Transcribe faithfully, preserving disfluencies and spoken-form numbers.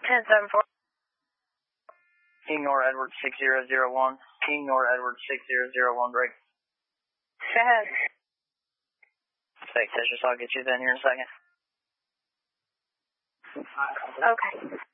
ten seven four. Ignore Edward six zero zero one. Ignore Edward six zero zero one, break. Go ahead. Thanks, Citrus. I'll get you then here in a second. Okay.